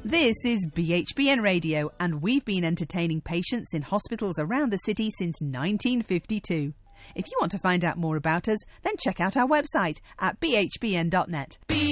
This is BHBN Radio, and we've been entertaining patients in hospitals around the city since 1952. If you want to find out more about us, then check out our website at bhbn.net.